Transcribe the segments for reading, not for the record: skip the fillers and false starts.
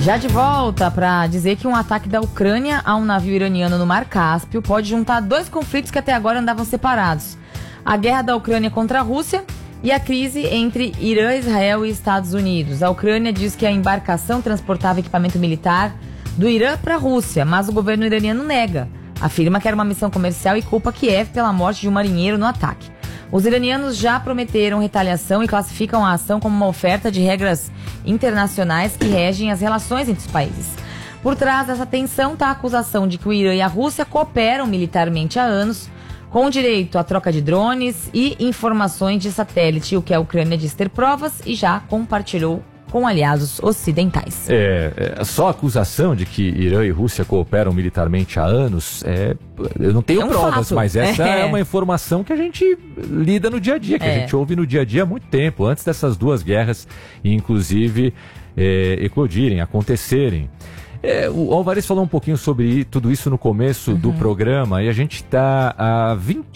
Já de volta para dizer que um ataque da Ucrânia a um navio iraniano no Mar Cáspio pode juntar dois conflitos que até agora andavam separados. A guerra da Ucrânia contra a Rússia e a crise entre Irã, Israel e Estados Unidos. A Ucrânia diz que a embarcação transportava equipamento militar do Irã para a Rússia, mas o governo iraniano nega. Afirma que era uma missão comercial e culpa Kiev pela morte de um marinheiro no ataque. Os iranianos já prometeram retaliação e classificam a ação como uma oferta de regras internacionais que regem as relações entre os países. Por trás dessa tensão está a acusação de que o Irã e a Rússia cooperam militarmente há anos, com direito à troca de drones e informações de satélite, o que a Ucrânia diz ter provas e já compartilhou com aliados ocidentais. Só a acusação de que Irã e Rússia cooperam militarmente há anos, eu não tenho provas, fato. Mas essa é uma informação que a gente lida no dia a dia, que a gente ouve no dia a dia há muito tempo, antes dessas duas guerras, inclusive, eclodirem, acontecerem. O Alvarez falou um pouquinho sobre tudo isso no começo do programa, e a gente está há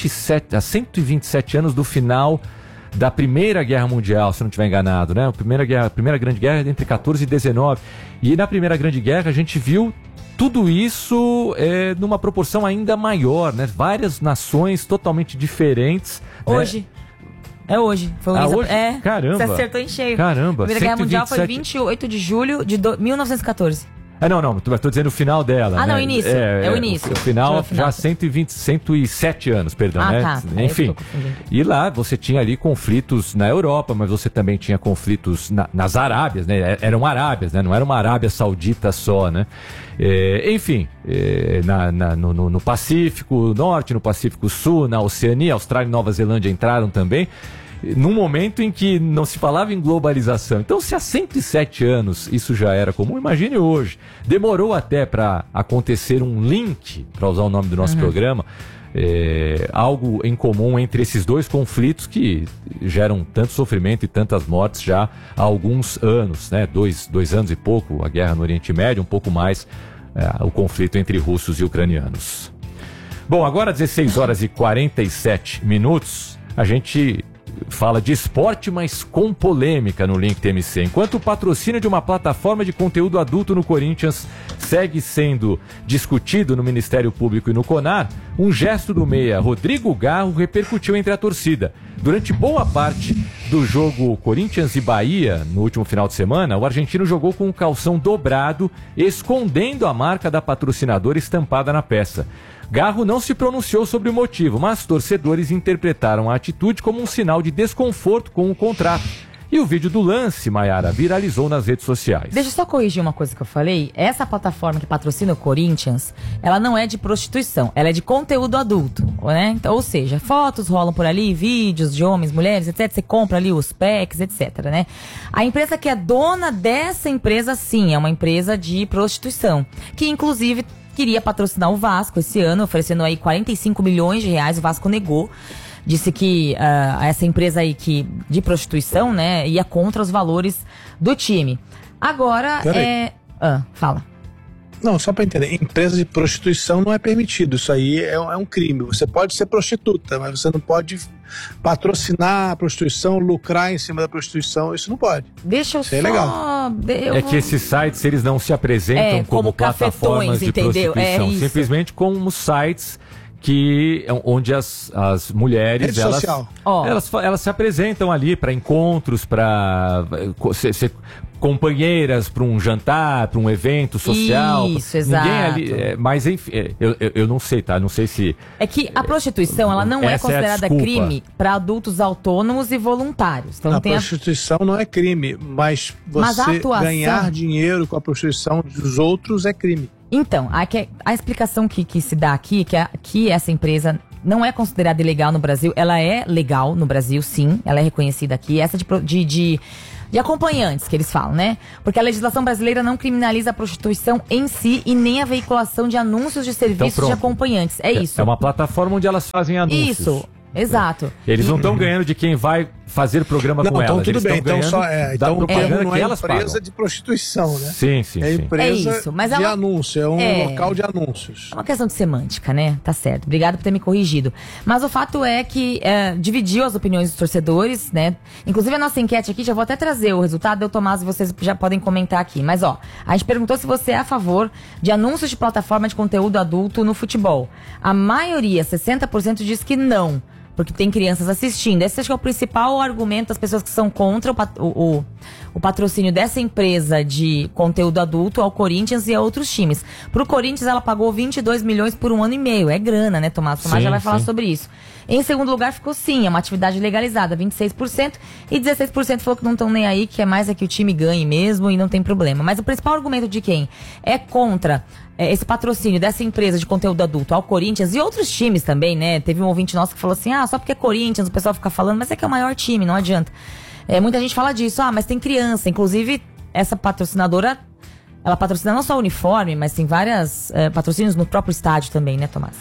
127 anos do final da Primeira Guerra Mundial, se não estiver enganado, né? A primeira Grande Guerra entre 14 e 19. E na Primeira Grande Guerra a gente viu tudo isso numa proporção ainda maior, né? Várias nações totalmente diferentes. Hoje. Né? É hoje. Foi hoje? Caramba. Você acertou em cheio. Caramba. A Primeira Guerra Mundial foi 28 de julho de 1914. Não, estou dizendo o final dela. Não, o início. É o início. O final já 107 anos, perdão, né? Tá. Enfim. E lá você tinha ali conflitos na Europa, mas você também tinha conflitos nas Arábias, né? Eram Arábias, né? Não era uma Arábia Saudita só, né? Enfim, no Pacífico Norte, no Pacífico Sul, na Oceania, Austrália e Nova Zelândia entraram também, num momento em que não se falava em globalização. Então, se há 107 anos isso já era comum, imagine hoje. Demorou até para acontecer um link, para usar o nome do nosso programa, algo em comum entre esses dois conflitos que geram tanto sofrimento e tantas mortes já há alguns anos, né? Dois anos e pouco, a guerra no Oriente Médio, um pouco mais o conflito entre russos e ucranianos. Bom, agora 16 horas e 47 minutos, a gente fala de esporte, mas com polêmica no Link TMC. Enquanto o patrocínio de uma plataforma de conteúdo adulto no Corinthians segue sendo discutido no Ministério Público e no CONAR, um gesto do meia Rodrigo Garro repercutiu entre a torcida. Durante boa parte do jogo Corinthians e Bahia, no último final de semana, o argentino jogou com o calção dobrado, escondendo a marca da patrocinadora estampada na peça. Garro não se pronunciou sobre o motivo, mas torcedores interpretaram a atitude como um sinal de desconforto com o contrato. E o vídeo do lance, Maiara, viralizou nas redes sociais. Deixa eu só corrigir uma coisa que eu falei. Essa plataforma que patrocina o Corinthians, ela não é de prostituição, ela é de conteúdo adulto, né? Então, ou seja, fotos rolam por ali, vídeos de homens, mulheres, etc. Você compra ali os packs, etc, né? A empresa que é dona dessa empresa, sim, é uma empresa de prostituição, que inclusive queria patrocinar o Vasco esse ano, oferecendo aí 45 milhões de reais, o Vasco negou. Disse que essa empresa aí de prostituição, né, ia contra os valores do time. Agora fala. Não, só para entender, empresa de prostituição não é permitido, isso aí é um crime. Você pode ser prostituta, mas você não pode patrocinar a prostituição, lucrar em cima da prostituição, isso não pode. Deixa eu isso é legal. Que esses sites, eles não se apresentam como plataformas de prostituição, simplesmente como sites onde as mulheres elas se apresentam ali para encontros, para ser companheiras para um jantar, para um evento social. Isso, exato. Ninguém ali, mas enfim, eu não sei, tá? Não sei se... É que a prostituição, ela não é considerada crime para adultos autônomos e voluntários. Então, a prostituição não é crime, mas você ganhar dinheiro com a prostituição dos outros é crime. Então, a explicação que se dá aqui, que essa empresa não é considerada ilegal no Brasil, ela é legal no Brasil, sim, ela é reconhecida aqui, essa de acompanhantes, que eles falam, né? Porque a legislação brasileira não criminaliza a prostituição em si e nem a veiculação de anúncios de serviços de acompanhantes, isso. É uma plataforma onde elas fazem anúncios. Isso, exato. Eles não estão ganhando de quem vai fazer programa com então elas. Tudo bem, então só então propaganda não que é elas empresa pagam. de prostituição, né? Sim. É empresa isso, mas de anúncio, é um local de anúncios. É uma questão de semântica, né? Tá certo. Obrigado por ter me corrigido. Mas o fato é que dividiu as opiniões dos torcedores, né? Inclusive a nossa enquete aqui, já vou até trazer o resultado, eu, Tomás, e vocês já podem comentar aqui. Mas ó, a gente perguntou se você é a favor de anúncios de plataforma de conteúdo adulto no futebol. A maioria, 60%, diz que não, porque tem crianças assistindo. Esse acho que é o principal argumento das pessoas que são contra o patrocínio dessa empresa de conteúdo adulto ao Corinthians e a outros times. Pro Corinthians, ela pagou 22 milhões por 1 ano e meio. É grana, né, Tomás? O Tomás já vai falar sobre isso. Em segundo lugar, ficou sim, é uma atividade legalizada, 26%, e 16% falou que não estão nem aí, que é mais que o time ganhe mesmo e não tem problema. Mas o principal argumento de quem é contra esse patrocínio dessa empresa de conteúdo adulto ao Corinthians e outros times também, né? Teve um ouvinte nosso que falou assim, só porque é Corinthians, o pessoal fica falando, mas é que é o maior time, não adianta. Muita gente fala disso, mas tem criança, inclusive essa patrocinadora, ela patrocina não só o uniforme, mas tem vários patrocínios no próprio estádio também, né, Tomás?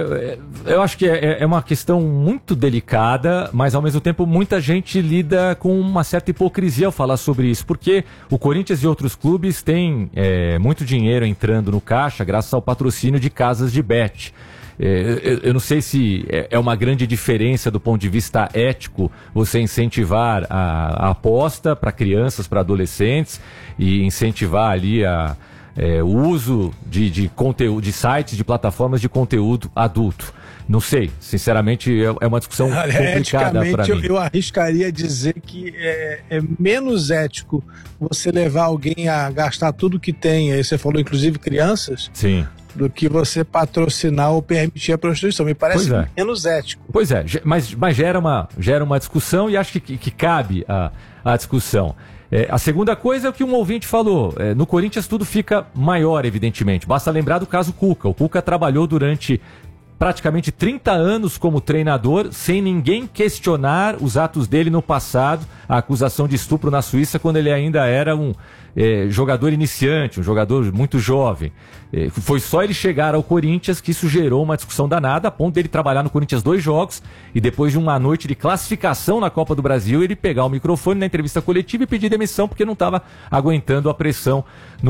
Eu acho que é uma questão muito delicada, mas ao mesmo tempo muita gente lida com uma certa hipocrisia ao falar sobre isso, porque o Corinthians e outros clubes têm muito dinheiro entrando no caixa graças ao patrocínio de casas de bet. Eu não sei se é uma grande diferença do ponto de vista ético você incentivar a aposta para crianças, para adolescentes e incentivar ali o uso de conteúdo, de sites, de plataformas de conteúdo adulto. Não sei, sinceramente é uma discussão complicada para mim. Eu arriscaria dizer que é menos ético você levar alguém a gastar tudo que tem, aí você falou inclusive crianças. Sim. Do que você patrocinar ou permitir a prostituição. Me parece menos ético. Pois é, mas gera uma discussão e acho que cabe a discussão. A segunda coisa é o que um ouvinte falou. No Corinthians tudo fica maior, evidentemente. Basta lembrar do caso Cuca. O Cuca trabalhou durante praticamente 30 anos como treinador, sem ninguém questionar os atos dele no passado, a acusação de estupro na Suíça, quando ele ainda era um jogador iniciante, um jogador muito jovem. Foi só ele chegar ao Corinthians que isso gerou uma discussão danada, a ponto dele trabalhar no Corinthians 2 jogos e depois de uma noite de classificação na Copa do Brasil, ele pegar o microfone na entrevista coletiva e pedir demissão porque não estava aguentando a pressão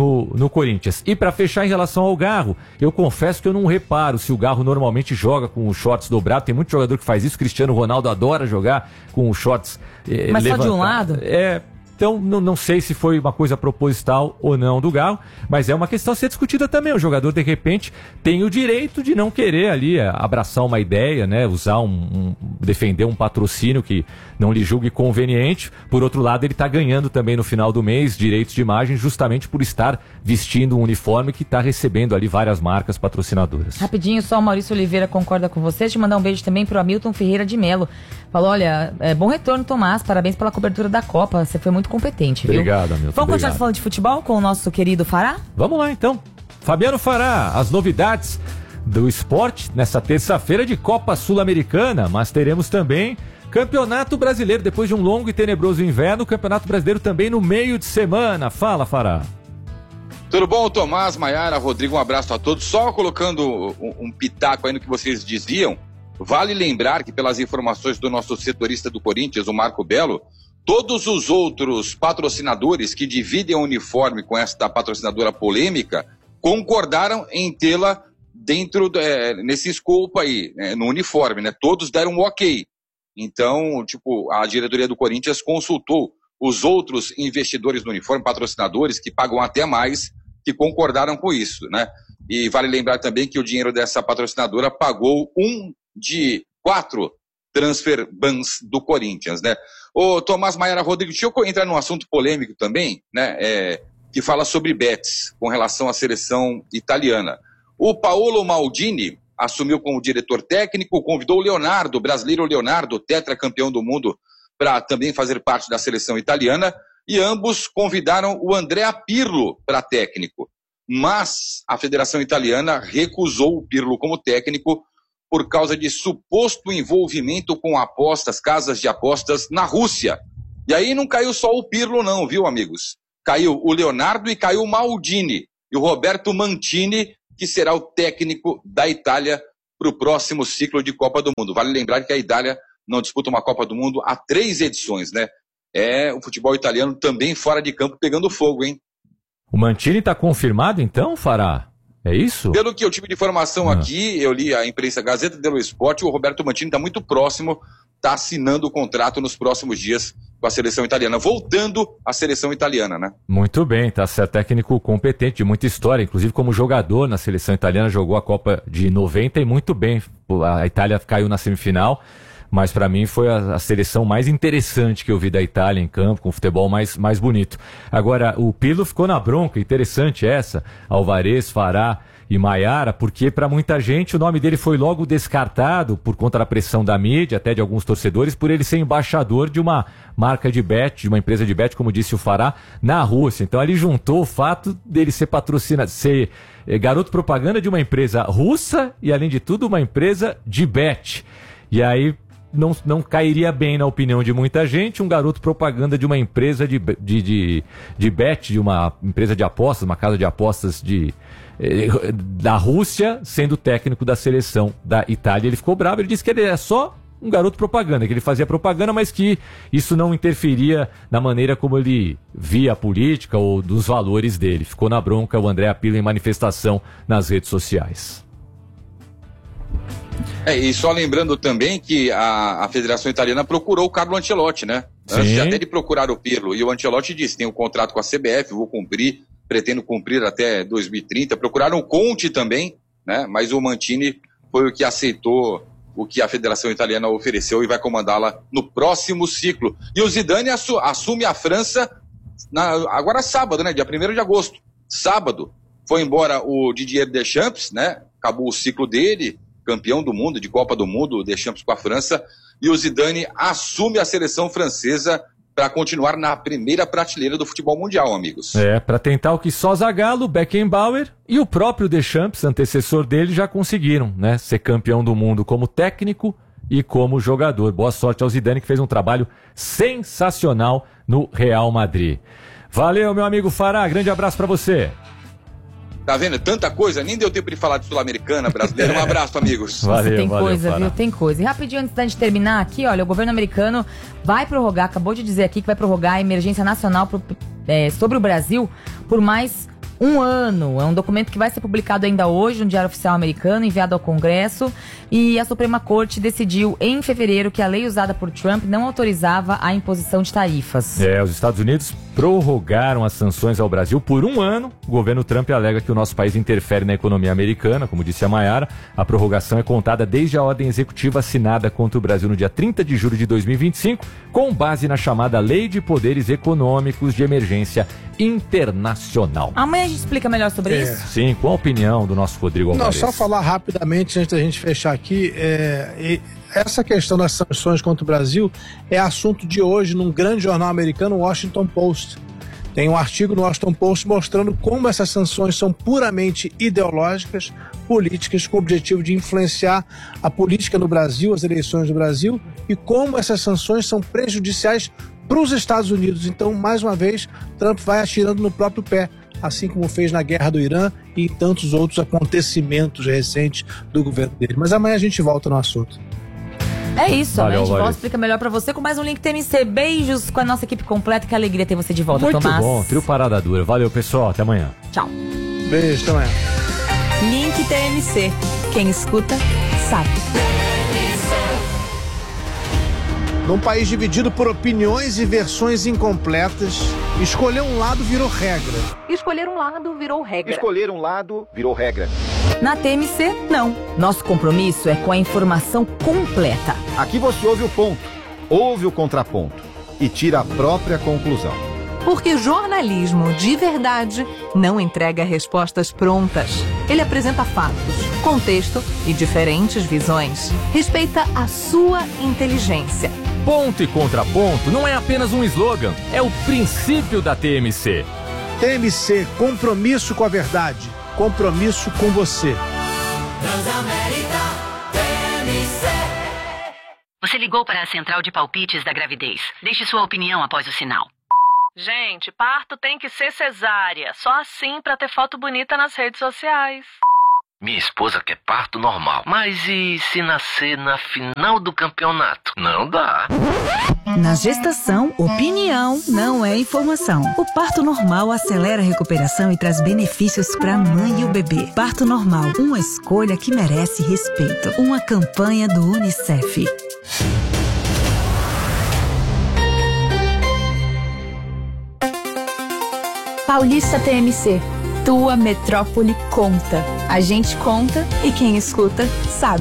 no Corinthians. E para fechar em relação ao Garro, eu confesso que eu não reparo se o Garro normalmente joga com os shorts dobrados. Tem muito jogador que faz isso, Cristiano Ronaldo adora jogar com os shorts mas só de um lado? Então, não sei se foi uma coisa proposital ou não do Garro, mas é uma questão a ser discutida também. O jogador, de repente, tem o direito de não querer ali abraçar uma ideia, né? Usar defender um patrocínio que não lhe julgue conveniente. Por outro lado, ele está ganhando também no final do mês direitos de imagem justamente por estar vestindo um uniforme que está recebendo ali várias marcas patrocinadoras. Rapidinho, só o Maurício Oliveira concorda com você. Te mandar um beijo também pro Hamilton Ferreira de Mello. Falou, olha, bom retorno, Tomás, parabéns pela cobertura da Copa, você foi muito competente, viu? Obrigado, Hamilton. Vamos continuar falando de futebol com o nosso querido Fará? Vamos lá, então. Fabiano Fará, as novidades do esporte nessa terça-feira de Copa Sul-Americana, mas teremos também Campeonato Brasileiro, depois de um longo e tenebroso inverno, Campeonato Brasileiro também no meio de semana. Fala, Fará. Tudo bom, Tomás, Maiara, Rodrigo, um abraço a todos. Só colocando um pitaco aí no que vocês diziam, vale lembrar que pelas informações do nosso setorista do Corinthians, o Marco Belo, todos os outros patrocinadores que dividem o uniforme com esta patrocinadora polêmica concordaram em tê-la dentro, nesse escopo aí, no uniforme, né? Todos deram um ok. Então, a diretoria do Corinthians consultou os outros investidores no uniforme, patrocinadores, que pagam até mais, que concordaram com isso, né? E vale lembrar também que o dinheiro dessa patrocinadora pagou um de 4 transfer bans do Corinthians, né? Ô, Tomás, Maiara, Rodrigo, deixa eu entrar num assunto polêmico também, né? Que fala sobre bets com relação à seleção italiana. O Paolo Maldini assumiu como diretor técnico, convidou o Leonardo, o brasileiro Leonardo, tetracampeão do mundo, para também fazer parte da seleção italiana, e ambos convidaram o Andrea Pirlo para técnico. Mas a Federação Italiana recusou o Pirlo como técnico por causa de suposto envolvimento com apostas, casas de apostas na Rússia. E aí não caiu só o Pirlo não, viu, amigos? Caiu o Leonardo e caiu o Maldini. E o Roberto Mantini, que será o técnico da Itália para o próximo ciclo de Copa do Mundo. Vale lembrar que a Itália não disputa uma Copa do Mundo há 3 edições, né? É o futebol italiano também fora de campo pegando fogo, hein? O Mancini está confirmado então, Fará? É isso? Pelo que eu tive de informação aqui, eu li a imprensa Gazeta dello Sport, o Roberto Mancini está muito próximo, está assinando o contrato nos próximos dias com a seleção italiana, voltando à seleção italiana, né? Muito bem, tá certo, técnico competente, de muita história, inclusive como jogador na seleção italiana, jogou a Copa de 90 e muito bem. A Itália caiu na semifinal, mas para mim foi a seleção mais interessante que eu vi da Itália em campo, com futebol mais bonito. Agora, o Pirlo ficou na bronca, interessante essa, Alvarez, Fará e Maiara, porque para muita gente o nome dele foi logo descartado por conta da pressão da mídia, até de alguns torcedores, por ele ser embaixador de uma marca de bet, de uma empresa de bet, como disse o Fará, na Rússia. Então ali juntou o fato dele ser patrocinado, ser garoto propaganda de uma empresa russa e, além de tudo, uma empresa de bet. E aí não cairia bem na opinião de muita gente um garoto propaganda de uma empresa de bet, de uma empresa de apostas, uma casa de apostas da Rússia, sendo técnico da seleção da Itália. Ele ficou bravo, ele disse que ele é só um garoto propaganda, que ele fazia propaganda, mas que isso não interferia na maneira como ele via a política ou dos valores dele. Ficou na bronca o Andrea Pirlo em manifestação nas redes sociais. E só lembrando também que a Federação Italiana procurou o Carlo Ancelotti, né? Antes até de procurar o Pirlo. E o Ancelotti disse, tem um contrato com a CBF, vou cumprir, pretendo cumprir até 2030. Procuraram o Conte também, né? Mas o Mancini foi o que aceitou o que a Federação Italiana ofereceu e vai comandá-la no próximo ciclo. E o Zidane assume a França agora sábado, né? Dia 1º de agosto. Sábado. Foi embora o Didier Deschamps, né? Acabou o ciclo dele, campeão do mundo, de Copa do Mundo, Deschamps com a França, e o Zidane assume a seleção francesa para continuar na primeira prateleira do futebol mundial, amigos. Para tentar o que só Zagallo, Beckenbauer e o próprio Deschamps, antecessor dele, já conseguiram, né? Ser campeão do mundo como técnico e como jogador. Boa sorte ao Zidane, que fez um trabalho sensacional no Real Madrid. Valeu, meu amigo Fará, grande abraço para você. Tá vendo? Tanta coisa, nem deu tempo de falar de Sul-Americana, brasileira. Um abraço, amigos. Valeu, tem valeu, coisa, Fará. viu? Tem coisa. E rapidinho, antes da gente terminar aqui, olha, o governo americano vai prorrogar, acabou de dizer aqui que vai prorrogar a emergência nacional sobre o Brasil por mais um ano. É um documento que vai ser publicado ainda hoje no Diário Oficial Americano, enviado ao Congresso. E a Suprema Corte decidiu em fevereiro que a lei usada por Trump não autorizava a imposição de tarifas. Os Estados Unidos prorrogaram as sanções ao Brasil por um ano. O governo Trump alega que o nosso país interfere na economia americana, como disse a Maiara. A prorrogação é contada desde a ordem executiva assinada contra o Brasil no dia 30 de julho de 2025, com base na chamada Lei de Poderes Econômicos de Emergência Internacional. Amanhã a gente explica melhor sobre isso? Sim, com a opinião do nosso Rodrigo Alvarez. Não, só falar rapidamente antes da gente fechar aqui, essa questão das sanções contra o Brasil é assunto de hoje num grande jornal americano, o Washington Post. Tem um artigo no Washington Post mostrando como essas sanções são puramente ideológicas, políticas, com o objetivo de influenciar a política no Brasil, as eleições do Brasil, e como essas sanções são prejudiciais para os Estados Unidos. Então, mais uma vez, Trump vai atirando no próprio pé, assim como fez na guerra do Irã e em tantos outros acontecimentos recentes do governo dele. Mas amanhã a gente volta no assunto. É isso, Valeu, a gente volta, Alvarez. explica melhor pra você com mais um Link TMC. Beijos com a nossa equipe completa, que alegria ter você de volta, Muito Tomás. bom, trio Parada Dura. Valeu, pessoal, até amanhã. Tchau. Beijo, até amanhã. Link TMC. Quem escuta, sabe. Num país dividido por opiniões e versões incompletas, escolher um lado virou regra. Escolher um lado virou regra. Escolher um lado virou regra. Na TMC, não. Nosso compromisso é com a informação completa. Aqui você ouve o ponto, ouve o contraponto e tira a própria conclusão. Porque jornalismo de verdade não entrega respostas prontas. Ele apresenta fatos, contexto e diferentes visões. Respeita a sua inteligência. Ponto e contraponto não é apenas um slogan, é o princípio da TMC. TMC, compromisso com a verdade, compromisso com você. Você ligou para a central de palpites da gravidez. Deixe sua opinião após o sinal. Gente, parto tem que ser cesárea. Só assim pra ter foto bonita nas redes sociais. Minha esposa quer parto normal. Mas e se nascer na final do campeonato? Não dá. Na gestação, opinião não é informação. O parto normal acelera a recuperação e traz benefícios para a mãe e o bebê. Parto normal, uma escolha que merece respeito. Uma campanha do UNICEF. Paulista TMC. Tua metrópole conta. A gente conta e quem escuta sabe.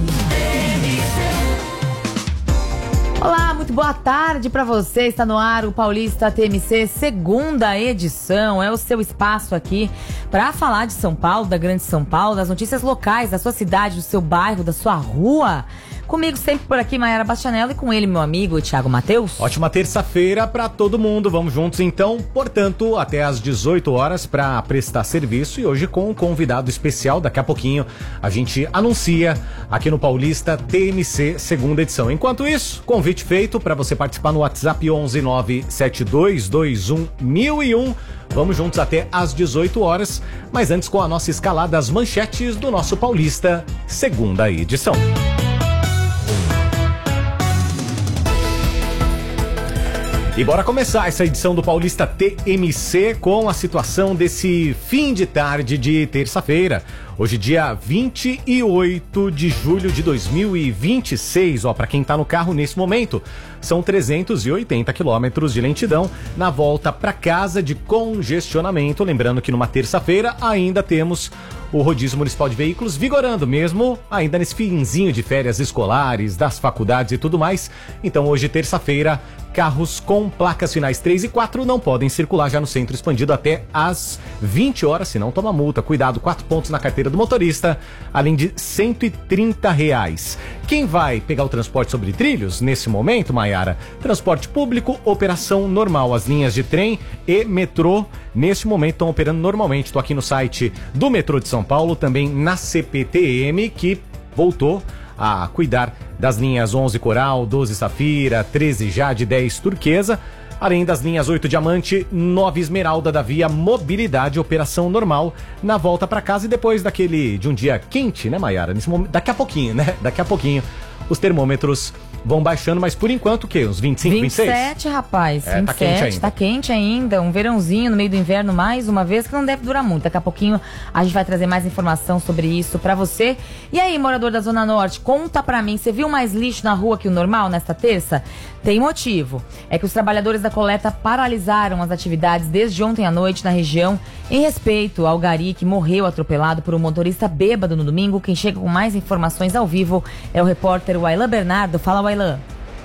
Olá, muito boa tarde para você. Está no ar o Paulista TMC, segunda edição. É o seu espaço aqui para falar de São Paulo, da Grande São Paulo, das notícias locais, da sua cidade, do seu bairro, da sua rua. Comigo sempre por aqui, Mayara Bastianello, e com ele, meu amigo, Thiago Matheus. Ótima terça-feira para todo mundo. Vamos juntos, então. Portanto, até às 18 horas para prestar serviço. E hoje com um convidado especial. Daqui a pouquinho a gente anuncia aqui no Paulista TMC, segunda edição. Enquanto isso, convite feito para você participar no WhatsApp 11972211001. Vamos juntos até às 18 horas. Mas antes, com a nossa escalada, as manchetes do nosso Paulista, segunda edição. E bora começar essa edição do Paulista TMC com a situação desse fim de tarde de terça-feira. Hoje, dia 28 de julho de 2026. Para quem tá no carro nesse momento, são 380 quilômetros de lentidão na volta para casa de congestionamento. Lembrando que numa terça-feira ainda temos o rodízio municipal de veículos vigorando, mesmo ainda nesse finzinho de férias escolares, das faculdades e tudo mais. Então hoje, terça-feira, carros com placas finais 3 e 4 não podem circular já no centro expandido até às 20 horas, senão toma multa. Cuidado, 4 pontos na carteira do motorista, além de R$130. Quem vai pegar o transporte sobre trilhos nesse momento, Mayara? Transporte público, operação normal. As linhas de trem e metrô neste momento estão operando normalmente. Estou aqui no site do metrô de São Paulo, também na CPTM, que voltou a cuidar das linhas 11 Coral, 12 Safira, 13 Jade, 10 Turquesa, além das linhas 8 Diamante, 9 Esmeralda da Via Mobilidade, operação normal na volta para casa. E depois de um dia quente, né, Mayara? Nesse momento, daqui a pouquinho os termômetros vão baixando, mas por enquanto o quê? Uns 25, 26? 27, rapaz. 27, tá quente ainda. Um verãozinho no meio do inverno, mais uma vez, que não deve durar muito. Daqui a pouquinho a gente vai trazer mais informação sobre isso pra você. E aí, morador da Zona Norte, conta pra mim, você viu mais lixo na rua que o normal nesta terça? Tem motivo. É que os trabalhadores da coleta paralisaram as atividades desde ontem à noite na região em respeito ao gari que morreu atropelado por um motorista bêbado no domingo. Quem chega com mais informações ao vivo é o repórter Wailan Bernardo. Fala, Wailan.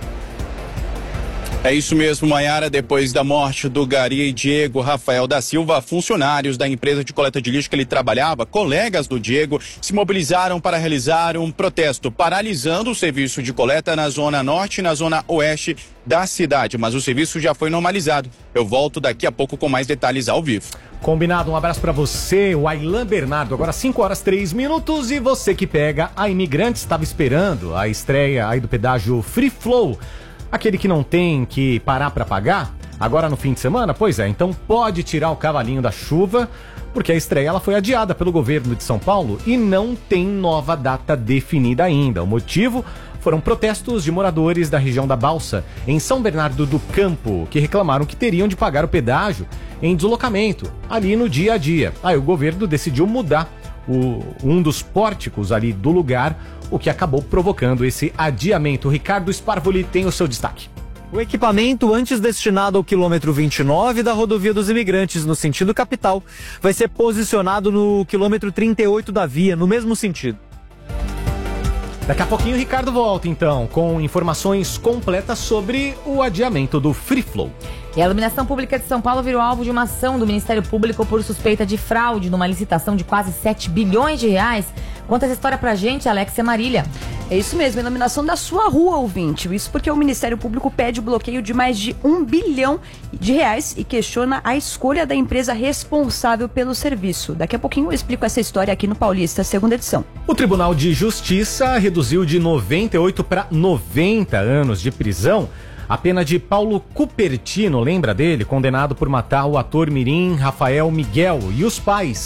É isso mesmo, Mayara. Depois da morte do gari Diego Rafael da Silva, funcionários da empresa de coleta de lixo que ele trabalhava, colegas do Diego, se mobilizaram para realizar um protesto, paralisando o serviço de coleta na zona norte e na zona oeste da cidade. Mas o serviço já foi normalizado. Eu volto daqui a pouco com mais detalhes ao vivo. Combinado, um abraço pra você, Wailan Bernardo. Agora 5 horas 3 minutos e você que pega a Imigrantes estava esperando a estreia aí do pedágio Free Flow. Aquele que não tem que parar para pagar, agora no fim de semana? Pois é, então pode tirar o cavalinho da chuva, porque a estreia ela foi adiada pelo governo de São Paulo e não tem nova data definida ainda. O motivo foram protestos de moradores da região da Balsa, em São Bernardo do Campo, que reclamaram que teriam de pagar o pedágio em deslocamento, ali no dia a dia. Aí o governo decidiu mudar um dos pórticos ali do lugar, o que acabou provocando esse adiamento. Ricardo Sparvoli tem o seu destaque. O equipamento antes destinado ao quilômetro 29 da rodovia dos Imigrantes, no sentido capital, vai ser posicionado no quilômetro 38 da via, no mesmo sentido. Daqui a pouquinho o Ricardo volta, então, com informações completas sobre o adiamento do Free Flow. E a Iluminação Pública de São Paulo virou alvo de uma ação do Ministério Público por suspeita de fraude numa licitação de quase 7 bilhões de reais. Conta essa história pra gente, Alexia Marília. É isso mesmo, a iluminação da sua rua, ouvinte. Isso porque o Ministério Público pede o bloqueio de mais de 1 bilhão de reais e questiona a escolha da empresa responsável pelo serviço. Daqui a pouquinho eu explico essa história aqui no Paulista, segunda edição. O Tribunal de Justiça reduziu de 98 para 90 anos de prisão a pena de Paulo Cupertino, lembra dele? Condenado por matar o ator mirim Rafael Miguel e os pais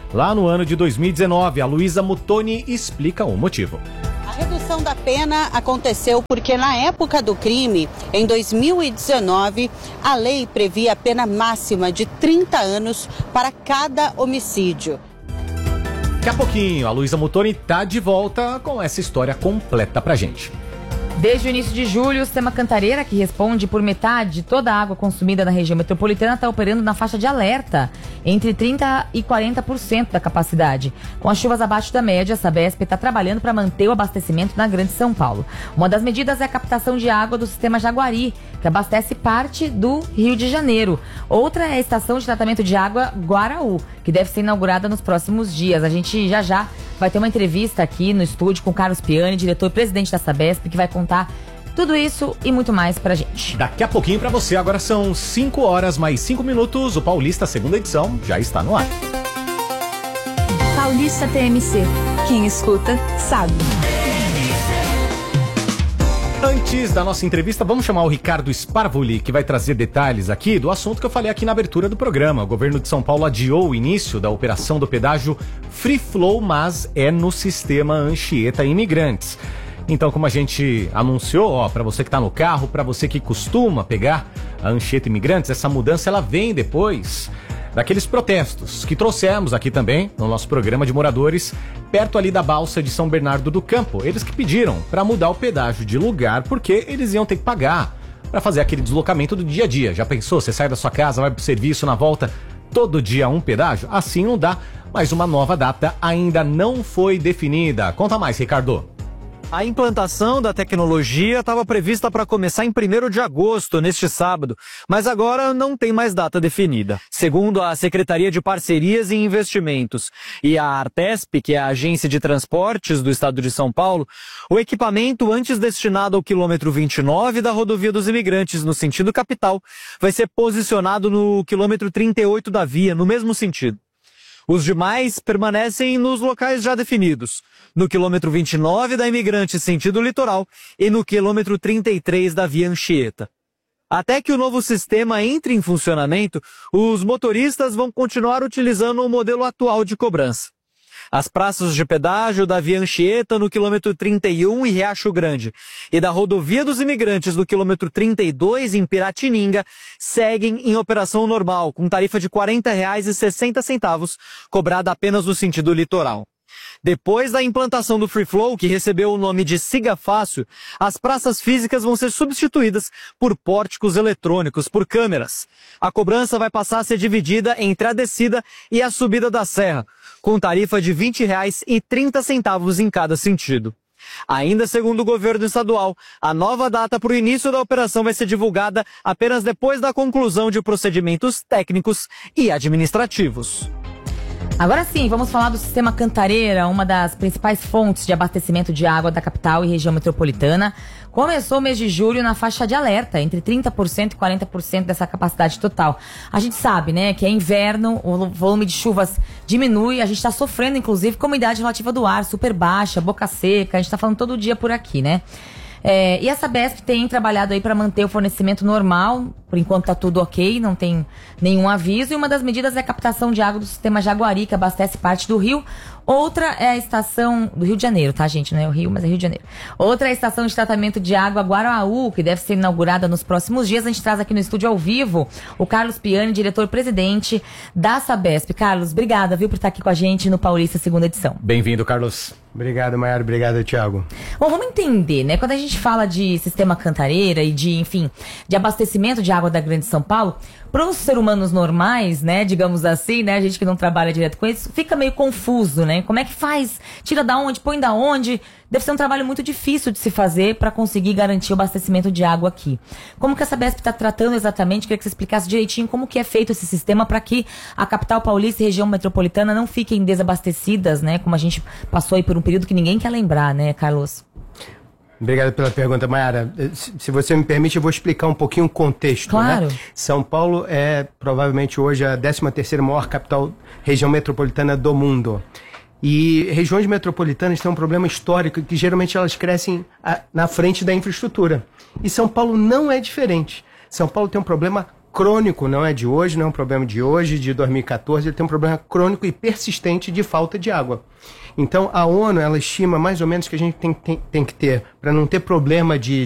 lá no ano de 2019. A Luísa Muttoni explica o motivo. A redução da pena aconteceu porque na época do crime, em 2019, a lei previa a pena máxima de 30 anos para cada homicídio. Daqui a pouquinho, a Luísa Muttoni tá de volta com essa história completa pra gente. Desde o início de julho, o sistema Cantareira, que responde por metade de toda a água consumida na região metropolitana, está operando na faixa de alerta, entre 30% e 40% da capacidade. Com as chuvas abaixo da média, a Sabesp está trabalhando para manter o abastecimento na Grande São Paulo. Uma das medidas é a captação de água do sistema Jaguari, que abastece parte do Rio de Janeiro. Outra é a estação de tratamento de água Guaraú, que deve ser inaugurada nos próximos dias. A gente já vai ter uma entrevista aqui no estúdio com o Carlos Piani, diretor-presidente da Sabesp, que vai contar tudo isso e muito mais pra gente. Daqui a pouquinho pra você, agora são 5 horas mais 5 minutos, o Paulista, segunda edição, já está no ar. Paulista TMC. Quem escuta, sabe. Antes da nossa entrevista, vamos chamar o Ricardo Sparvoli, que vai trazer detalhes aqui do assunto que eu falei aqui na abertura do programa. O governo de São Paulo adiou o início da operação do pedágio Free Flow, mas é no sistema Anchieta Imigrantes. Então, como a gente anunciou, para você que está no carro, para você que costuma pegar a Anchieta Imigrantes, essa mudança ela vem depois daqueles protestos que trouxemos aqui também no nosso programa de moradores, perto ali da balsa de São Bernardo do Campo. Eles que pediram para mudar o pedágio de lugar porque eles iam ter que pagar para fazer aquele deslocamento do dia a dia. Já pensou? Você sai da sua casa, vai pro serviço, na volta, todo dia um pedágio? Assim não dá, mas uma nova data ainda não foi definida. Conta mais, Ricardo. A implantação da tecnologia estava prevista para começar em 1º de agosto, neste sábado, mas agora não tem mais data definida. Segundo a Secretaria de Parcerias e Investimentos e a Artesp, que é a agência de transportes do estado de São Paulo, o equipamento antes destinado ao quilômetro 29 da Rodovia dos Imigrantes, no sentido capital, vai ser posicionado no quilômetro 38 da via, no mesmo sentido. Os demais permanecem nos locais já definidos, no quilômetro 29 da Imigrante sentido litoral e no quilômetro 33 da via Anchieta. Até que o novo sistema entre em funcionamento, os motoristas vão continuar utilizando o modelo atual de cobrança. As praças de pedágio da via Anchieta no quilômetro 31 em Riacho Grande e da Rodovia dos Imigrantes no quilômetro 32 em Piratininga seguem em operação normal, com tarifa de R$ 40,60, cobrada apenas no sentido litoral. Depois da implantação do Free Flow, que recebeu o nome de Siga Fácil, as praças físicas vão ser substituídas por pórticos eletrônicos, por câmeras. A cobrança vai passar a ser dividida entre a descida e a subida da serra, com tarifa de R$ 20,30 em cada sentido. Ainda segundo o governo estadual, a nova data para o início da operação vai ser divulgada apenas depois da conclusão de procedimentos técnicos e administrativos. Agora sim, vamos falar do sistema Cantareira, uma das principais fontes de abastecimento de água da capital e região metropolitana. Começou o mês de julho na faixa de alerta, entre 30% e 40% dessa capacidade total. A gente sabe, né, que é inverno, o volume de chuvas diminui, a gente está sofrendo, inclusive, com a umidade relativa do ar super baixa, boca seca, a gente está falando todo dia por aqui, né? E a Sabesp tem trabalhado aí para manter o fornecimento normal, por enquanto tá tudo ok, não tem nenhum aviso, e uma das medidas é a captação de água do sistema Jaguari, que abastece parte do rio. Outra é a estação do Rio de Janeiro, tá, gente? Não é o Rio, mas é Rio de Janeiro. Outra é a estação de tratamento de água Guaraú, que deve ser inaugurada nos próximos dias. A gente traz aqui no estúdio ao vivo o Carlos Piani, diretor-presidente da Sabesp. Carlos, obrigada, viu, por estar aqui com a gente no Paulista, segunda edição. Bem-vindo, Carlos. Obrigado, Maiara. Obrigado, Thiago. Bom, vamos entender, né? Quando a gente fala de sistema Cantareira e de, enfim, de abastecimento de água da Grande São Paulo, para os seres humanos normais, né, digamos assim, né, a gente que não trabalha direto com isso, fica meio confuso, né? Como é que faz? Tira da onde? Põe da onde? Deve ser um trabalho muito difícil de se fazer para conseguir garantir o abastecimento de água aqui. Como que a Sabesp está tratando exatamente? Queria que você explicasse direitinho como que é feito esse sistema para que a capital paulista e região metropolitana não fiquem desabastecidas, né? Como a gente passou aí por um período que ninguém quer lembrar, né, Carlos? Obrigado pela pergunta, Maiara. Se você me permite, eu vou explicar um pouquinho o contexto. Claro. Né? São Paulo é provavelmente hoje a 13ª maior capital, região metropolitana do mundo. E regiões metropolitanas têm um problema histórico que geralmente elas crescem na frente da infraestrutura. E São Paulo não é diferente. São Paulo tem um problema crônico, não é de hoje, não é um problema de hoje, de 2014, ele tem um problema crônico e persistente de falta de água. Então, a ONU, ela estima mais ou menos que a gente tem que ter, para não ter problema de